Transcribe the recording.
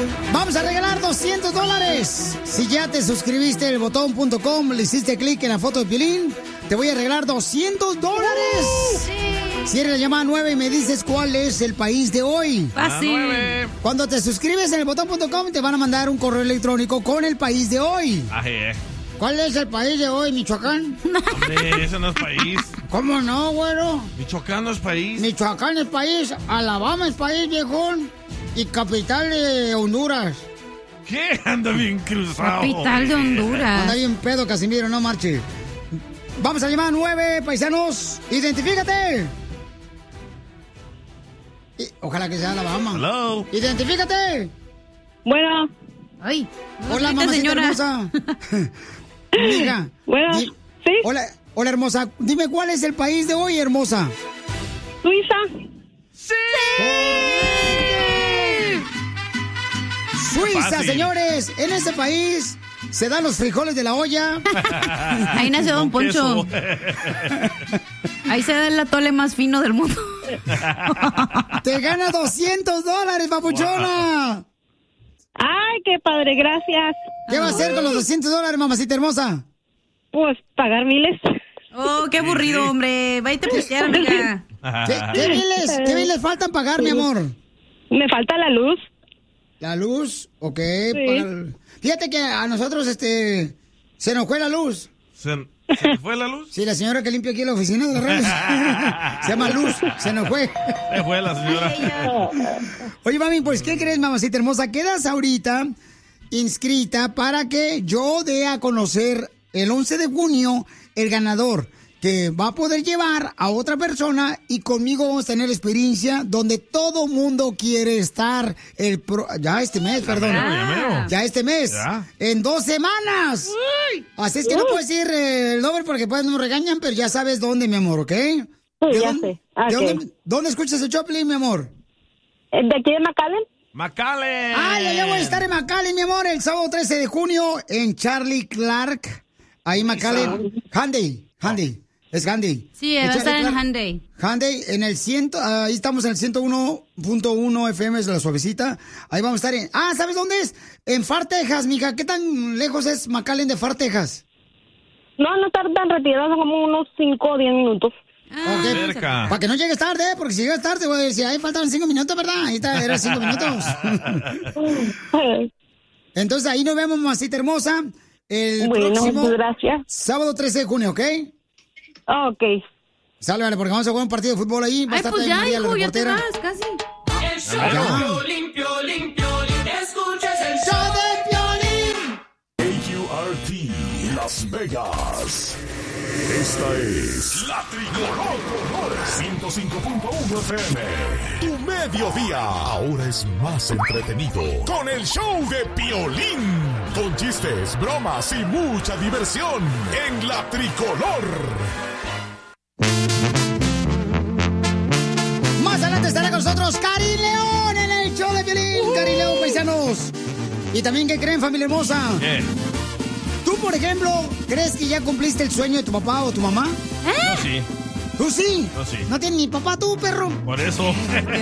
Vamos a regalar $200. Si ya te suscribiste en elbotón.com, le hiciste clic en la foto de Piolín, te voy a regalar $200. Si eres la llamada 9 y me dices cuál es el país de hoy. Fácil. Cuando te suscribes en elbotón.com, te van a mandar un correo electrónico con el país de hoy. ¿Cuál es el país de hoy, Michoacán? Hombre, ese no es país. ¿Cómo no, güero? Michoacán no es país. Michoacán es país, Alabama es país, viejón, y capital de Honduras. ¿Qué? Anda bien cruzado. Capital de Honduras. Anda bien pedo, Casimiro, no marche. Vamos a llamar a 9, paisanos. ¡Identifícate! Ojalá que sea Alabama. Hello. ¡Identifícate! Bueno. Ay. Hola, mamacita señora. hermosa. Mija. Bueno, ¿sí? Hola, hermosa. Dime, ¿cuál es el país de hoy, hermosa? Suiza. ¡Sí! Suiza, Fácil. señores. En este país se dan los frijoles de la olla. Ahí nació Don Con Poncho. queso. Ahí se da el atole más fino del mundo. Te gana $200, papuchona. Ay, qué padre, gracias. ¿Qué va a hacer con los $200, mamacita hermosa? Pues pagar miles. Oh, qué aburrido, hombre. Váyate a pistear, amiga. ¿Qué biles faltan pagar, mi amor? Me falta la luz. ¿La luz? Ok. Fíjate que a nosotros, se nos fue la luz. ¿Se te fue la luz? Sí, la señora que limpia aquí en la oficina de las redes. Se llama Luz, se nos fue. Se fue la señora. Oye, mami, pues, ¿qué crees, mamacita hermosa? Quedas ahorita inscrita para que yo dé a conocer el 11 de junio el ganador, que va a poder llevar a otra persona y conmigo vamos a tener experiencia donde todo mundo quiere estar ya este mes. Ya este mes. Ya. En 2 semanas. Así es que no puedes ir el nombre porque pues nos regañan, pero ya sabes dónde, mi amor, ¿ok? Sí, ya sé. ¿Dónde escuchas el Choplin, mi amor? ¿De aquí de McAllen? ¡McAllen! Ya voy a estar en McAllen, mi amor, el sábado 13 de junio en Charlie Clark. Ahí McAllen. Handy. Es Handy. Sí, va a estar en Hyundai. Hyundai, en el 100, ahí estamos en el 101.1 FM, es la suavecita. Ahí vamos a estar ¿sabes dónde es? En Far, Texas, mija. ¿Qué tan lejos es McAllen de Far, Texas? No está tan retirado, son como unos 5 o 10 minutos. Cerca. Para que no llegues tarde, porque si llegas tarde, voy a decir, ahí faltan 5 minutos, ¿verdad? Ahí está, eran 5 minutos. Entonces ahí nos vemos, mamacita hermosa, el próximo gracias. sábado 13 de junio, ¿ok? Ok. Sale, vale, porque vamos a jugar un partido de fútbol ahí. Va a Ay, estar pues ya, también María, la hijo, ya te reportera. vas, casi. El show de Piolín, escuchas el show de Piolín. KQRT Las Vegas. Esta es La Tricolor 105.1 FM. Tu mediodía ahora es más entretenido con el show de Piolín. Con chistes, bromas y mucha diversión en La Tricolor. Más adelante estará con nosotros Karin León en el show de Piolín. Karin León, paisanos. Y también, ¿qué creen, familia hermosa? ¿Qué? ¿Tú, por ejemplo, crees que ya cumpliste el sueño de tu papá o tu mamá? Yo sí. ¿Tú sí? Yo sí. ¿No tienes ni papá tú, perro? Por eso.